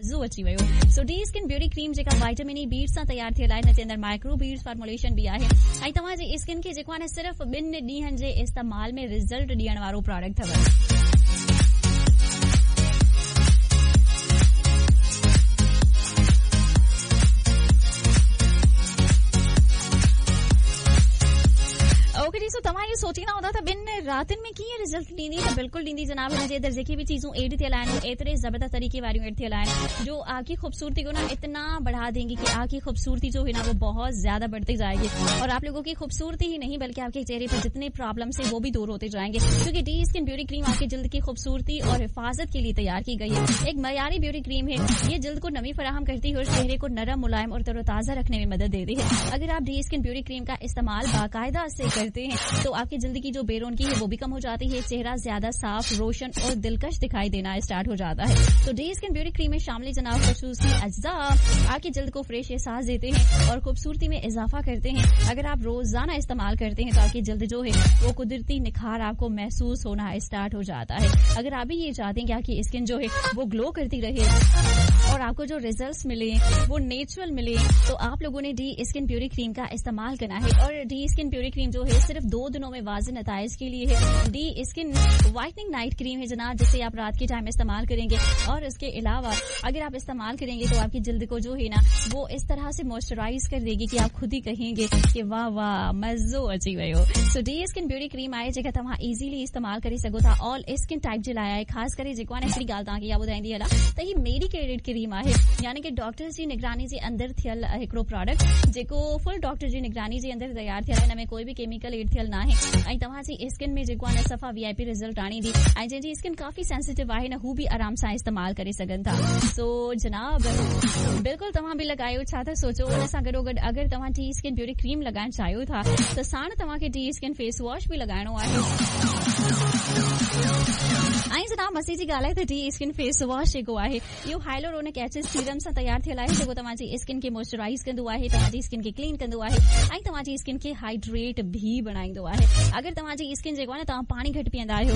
मज़ो अची वियो। सो डी स्किन ब्यूटी क्रीम जेका विटामिन ई बीड्स सां तयार थियल आहे, हिन जे अंदरि माइक्रो बीड्स फॉर्मुलेशन बि आहे ऐं तव्हांजी स्किन खे जेको आहे न सिर्फ़ 2 ॾींहनि जे इस्तेमाल में रिज़ल्ट ॾियण वारो प्रोडक्ट अथव। ओके जी, सो तव्हां इहो सोचींदा हूंदा त 2 रातिनि में कीअं रिज़ल्ट ॾींदी, त बिल्कुलु ॾींदी जनाब। हिनजे अंदरि जेकी भी चीज़ों ऐड थियल आहिनि एतिरे ज़बरदस्त तरीके वारियूं ऐड थियल आहिनि जो आपकी खूबसूरती को ना इतना बढ़ा देंगी कि आपकी खूबसूरती जो है ना वो बहुत ज्यादा बढ़ती जाएगी और आप लोगों की खूबसूरती ही नहीं बल्कि आपके चेहरे पर जितने प्रॉब्लम्स हैं वो भी दूर होते जाएंगे, क्योंकि डी स्किन ब्यूटी क्रीम आपकी जल्द की खूबसूरती और हिफाजत के लिए तैयार की गई है। एक मयारी ब्यूटी क्रीम है, ये जल्द को नमी फराहम करती है और चेहरे को नरम, मुलायम और तरोताजा रखने में मदद देती है। अगर आप डी स्किन ब्यूटी क्रीम का इस्तेमाल बाकायदा से करते हैं तो आपकी जल्द की जो बेरौनकी है वो भी कम हो जाती है, चेहरा ज्यादा साफ, रोशन और दिलकश दिखाई देना स्टार्ट हो जाता है। तो डी स्किन ब्यूटी क्रीम में शामिल जनाब खसूसी अज्जा आपकी जल्द को फ्रेश एहसास देते हैं और खूबसूरती में इजाफा करते हैं। अगर आप रोजाना इस्तेमाल करते हैं तो आपकी जल्द जो है वो कुदरती निखार आपको महसूस होना स्टार्ट हो जाता है। अगर आप भी ये चाहते हैं कि आपकी स्किन जो है वो ग्लो करती रहे और आपको जो रिजल्ट्स मिले वो नेचुरल मिले, तो आप लोगों ने डी स्किन ब्यूटी क्रीम का इस्तेमाल करना है। और डी स्किन ब्यूटी क्रीम जो है सिर्फ 2 दिनों में वाज़िह नताइज के लिए है। D skin whitening night cream है जनाब, जिसे आप रात के टाइम इस्तेमाल करेंगे और इसके अलावा अगर आप इस्तेमाल करेंगे तो आपकी जल्द को जो है ना वो इस तरह से मॉइस्चराइज कर देगी कि आप खुद ही कहेंगे कि वाह वाह मज़ो अची वियो। सो डी स्किन ब्यूटी क्रीम आहे जेका तव्हां इजीली इस्तेमाल करे सघो था ऑल स्किन टाइप जे लाइ आहे। ख़ासि करे जेको आहे हिकिड़ी ॻाल्हि तव्हांखे इहा ॿुधाईंदी हलां त ही मेडिकेटेड क्रीम आहे, यानी कि डॉक्टर्स जी निगरानी जे अंदरि थियल हिकिड़ो प्रोडक्ट जेको फुल डॉक्टर जी निगरानी जे अंदरि तयार थियल आहे। हिन में कोई भी केमिकल एड थियल न आहे ऐं तव्हांजी स्किन में जेको आहे न सफ़ा VIP रिज़ल्ट आणींदी ऐं जंहिंजी स्किन काफ़ी सेंसिटिव आहे न हू भी आराम सां इस्तेमाल करे सघनि था। सो जनाब बिल्कुलु तव्हां भी लॻायो, छा था सोचो उन सां गॾोगॾु अगरि तव्हां डी स्किन ब्यूटी क्रीम लॻाइण चाहियो था त साण तव्हांखे डी स्किन फेस वॉश भी लॻाइणो आहे। ऐं जनाब मसी जी ॻाल्हि आहे त डी स्किन फेस वॉश जेको आहे इहो हाइलोरोनिक एसिड सीरम सां तयार थियल आहे जेको तव्हांजी स्किन खे मॉइस्चराइज कंदो आहे, तव्हांजी स्किन खे क्लीन कंदो आहे ऐं तव्हांजी स्किन खे हाइड्रेट भी बनाईंदो आहे। अगरि तव्हांजी स्किन जेको आहे न तव्हां पाणी घटि पीअंदा आहियो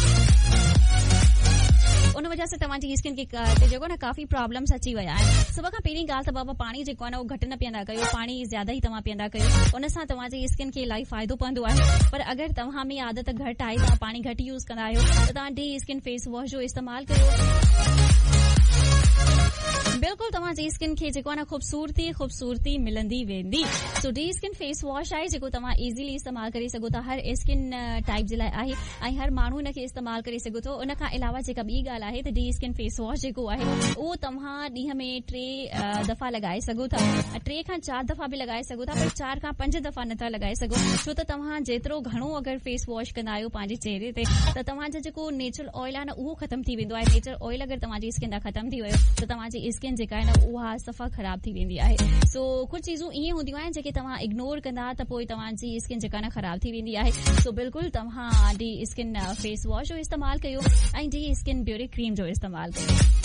उन वजह से तव्हांजी स्किन खे जेको न काफ़ी प्रॉब्लम्स अची विया आहिनि। सभ खां पहिरीं ॻाल्हि त बाबा पाणी जेको आहे न उहो घटि न पीअंदा कयो, पाणी ज़्यादा ई तव्हां पीअंदा कयो, उन सां तव्हांजी स्किन खे इलाही फ़ाइदो पवंदो आहे। पर अगरि तव्हां में आदत घटि आहे, तव्हां पाणी घटि यूज़ कंदा आहियो त तव्हां डी स्किन फेस वॉश जो इस्तेमालु कयो। बिल्कुलु तव्हांजी स्किन खे जेको आहे न खूबसूरती मिलंदी वेंदी। सो डी स्किन फेस वॉश आहे जेको तव्हां इज़ीली इस्तेमाल करे सघो था, हर स्किन टाइप जे लाइ आहे ऐं हर माण्हू हिन खे इस्तेमाल करे सघो थो। उन खां अलावा जेका ॿी ॻाल्हि आहे त डी स्किन फेस वॉश जेको आहे उहो तव्हां ॾींहं में 3 दफ़ा लॻाए सघो था, 3 खां 4 दफ़ा भी लॻाए सघो था, पर 4 खां 5 दफ़ा नथा लॻाए सघो, छो त तव्हां जेतिरो घणो अगरि फेस वॉश कंदा आहियो पंहिंजे चेहरे ते त तव्हांजो जेको नेचुरल ऑयल आहे न उहो ख़तम थी वेंदो आहे। नेचुरल ऑयल अगरि तव्हांजी स्किन तां ख़तम थी वियो त तव्हांजी स्किन जेका आहे न उहा सफ़ा ख़राब थी वेंदी आहे। सो कुछ चीज़ूं ईअं हूंदियूं आहिनि जेके तव्हां इग्नोर कंदा त पोइ तव्हांजी स्किन जेका न ख़राब थी वेंदी आहे। सो बिल्कुलु तव्हां डी स्किन फेस वॉश जो इस्तेमाल कयो ऐं डी स्किन ब्यूटी क्रीम जो इस्तेमाल कयो।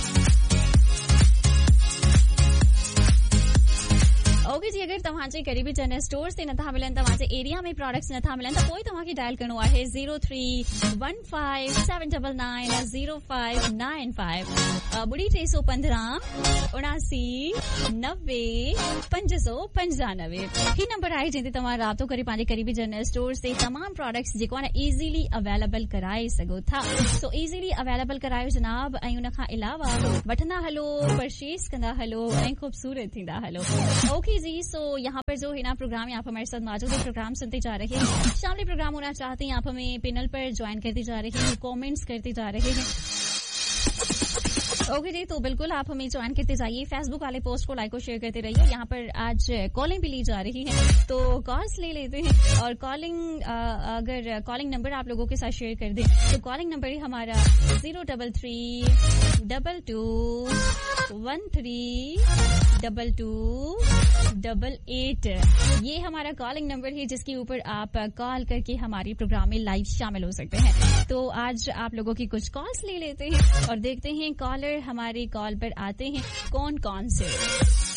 ओके जी, अगर तव्हांजे करीबी जनरल स्टोर्स ते नथा मिलन, तव्हांजे एरिया में प्रोडक्ट्स नथा मिलन त पोइ तव्हांखे डायल करणो आहे 0315705995 ॿुड़ी 315 79 595। ही नंबर आहे जंहिं ते तव्हां राब्तो करे पंहिंजे करीबी जनरल स्टोर्स ते तमाम प्रोडक्ट्स जेको आहे न इज़ीली अवेलेबल कराए सघो था। सो इज़ीली अवेलेबल करायो जनाब ऐं उन खां अलावा वठंदा हलो, परचेस कंदा हलो ऐं खूबसूरत थींदा हलो। ओके जी, सो यहाँ पर जो है ना प्रोग्राम यहाँ पर हमारे साथ मौजूद है, प्रोग्राम सुनते जा रहे हैं, शामिल प्रोग्राम होना चाहते हैं, आप हमें पैनल पर ज्वाइन करते जा रहे हैं, कमेंट्स करते जा रहे हैं। ओके जी, तो बिल्कुल आप हमें ज्वाइन करते जाइए, फेसबुक वाले पोस्ट को लाइक और शेयर करते रहिए। यहाँ पर आज कॉलिंग भी ली जा रही है तो कॉल्स ले लेते हैं और कॉलिंग अगर कॉलिंग नंबर आप लोगों के साथ शेयर कर दें तो कॉलिंग नंबर है हमारा 03322132288। ये हमारा कॉलिंग नंबर है जिसके ऊपर आप कॉल करके हमारे प्रोग्राम में लाइव शामिल हो सकते हैं। तो आज आप लोगों की कुछ कॉल्स ले लेते हैं और देखते हैं कॉलर हमारे कॉल पर आते हैं कौन कौन से।